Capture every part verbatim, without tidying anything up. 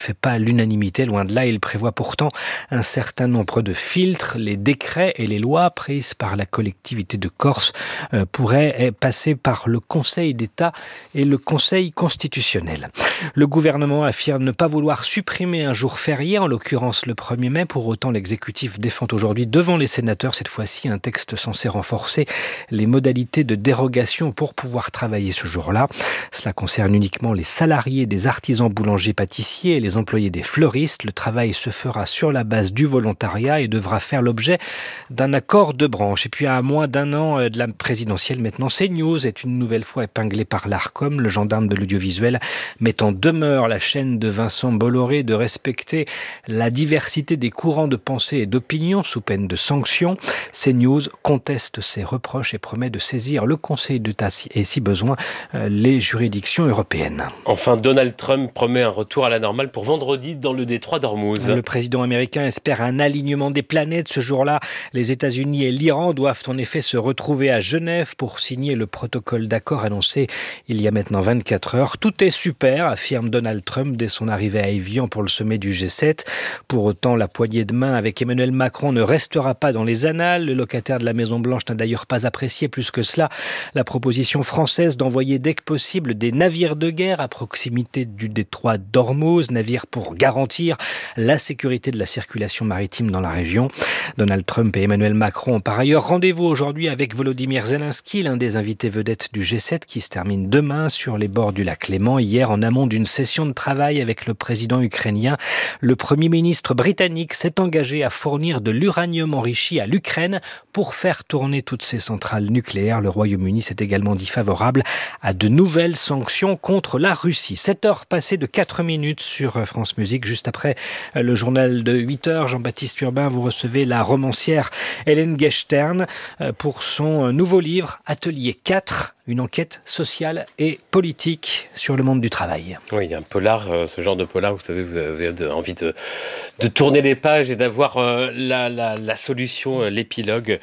fait pas l'unanimité, loin de là. Il prévoit pourtant un certain nombre de filtres. Les décrets et les lois prises par la collectivité de Corse euh, pourraient passer par le Conseil d'État et le Conseil constitutionnel. Le gouvernement affirme ne pas vouloir supprimer un jour férié, en l'occurrence le premier mai. Pour autant, l'exécutif défend aujourd'hui devant les sénateurs, cette fois-ci, un texte censé renforcer les modalités de dérogation pour pouvoir travailler ce jour-là. Cela concerne uniquement les salariés des artisans boulangers pâtissiers et les employés des fleuristes. Le travail se fera sur la base du volontariat et devra faire l'objet d'un accord de branche. Et puis à moins d'un an de la présidentielle maintenant, CNews est une nouvelle fois épinglé par l'Arcom. Le gendarme de l'audiovisuel met en demeure la chaîne de Vincent Bolloré de respecter la diversité des courants de pensée et d'opinion sous peine de sanctions. CNews conteste ces reproches et promet de saisir le Conseil d'État et si besoin les juridictions européennes. Enfin, Donald Trump promet un retour à la normale pour vendredi dans le détroit d'Ormuz. Le président américain espère un alignement des planètes. Ce jour-là, les États-Unis et l'Iran doivent en effet se retrouver à Genève pour signer le protocole d'accord annoncé il y a maintenant vingt-quatre heures. Tout est super, affirme Donald Trump dès son arrivée à Évian pour le sommet du G sept. Pour autant, la poignée de main avec Emmanuel Macron ne restera pas dans les annales. Le locataire de la Maison-Blanche n'a d'ailleurs pas apprécié plus que cela la proposition française d'envoyer dès que possible des navires de guerre à proximité du détroit d'Ormuz, navires pour garantir la sécurité de la circulation maritime dans la région. Donald Trump et Emmanuel Macron ont par ailleurs rendez-vous aujourd'hui avec Volodymyr Zelensky, l'un des invités vedettes du G sept qui se termine demain sur les bords du lac Léman. Hier, en amont d'une session de travail avec le président ukrainien, le Premier ministre britannique s'est engagé à fournir de l'uranium enrichi à l'Ukraine pour faire tourner toutes ses centrales nucléaires. Le Royaume-Uni s'est également dit favorable à de nouvelles sanctions contre la Russie. sept heures passées de quatre minutes sur France Musique. Juste après le journal de huit heures, Jean-Baptiste Urbain, vous recevez la romancière Hélène Gechtern pour son nouveau livre Atelier quatre, une enquête sociale et politique sur le monde du travail. Oui, il y a un polar, ce genre de polar, vous savez, vous avez envie de, de tourner les pages et d'avoir la, la, la solution, l'épilogue,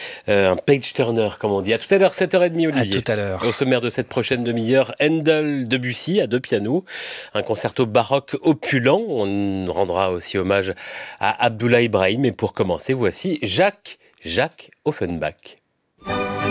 un page-turner, comme on dit. À tout à l'heure, sept heures trente, Olivier. À tout à l'heure. Au sommaire de cette prochaine demi-heure, Handel, Debussy à deux pianos, un concerto baroque opulent. On rendra aussi hommage à Abdoulaye Ibrahim. Et pour commencer, voici Jacques, Jacques Offenbach.